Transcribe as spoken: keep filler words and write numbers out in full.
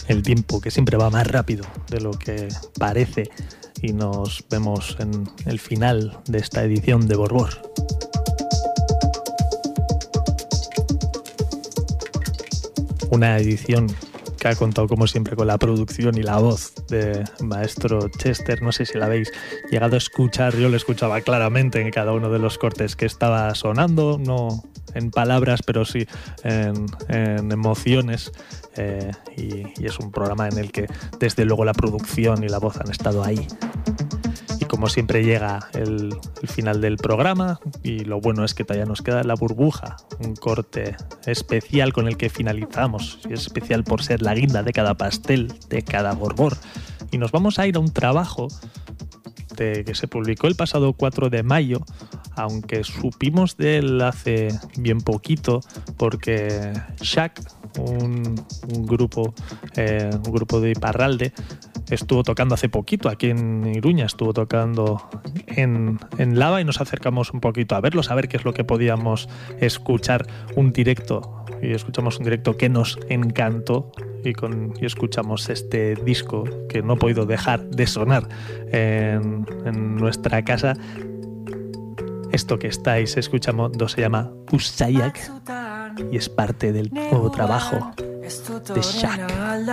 el tiempo que siempre va más rápido de lo que parece, y nos vemos en el final de esta edición de Borbor. Una edición que ha contado como siempre con la producción y la voz de maestro Chester. No sé si la habéis llegado a escuchar, yo lo escuchaba claramente en cada uno de los cortes que estaba sonando, no en palabras, pero sí en, en emociones. Eh, y, y es un programa en el que desde luego la producción y la voz han estado ahí. Y como siempre llega el, el final del programa, y lo bueno es que todavía nos queda La Burbuja, un corte especial con el que finalizamos. Y es especial por ser la guinda de cada pastel, de cada Borbor. Y nos vamos a ir a un trabajo de, que se publicó el pasado cuatro de mayo, aunque supimos de él hace bien poquito, porque Shack, un, un grupo eh, un grupo de Iparralde, estuvo tocando hace poquito aquí en Iruña, estuvo tocando en, en Lava, y nos acercamos un poquito a verlos, a ver qué es lo que podíamos escuchar. Un directo, y escuchamos un directo que nos encantó, y, con, y escuchamos este disco que no he podido dejar de sonar en, en nuestra casa. Esto que estáis escuchando se llama Usaiak y es parte del nuevo trabajo de Shack.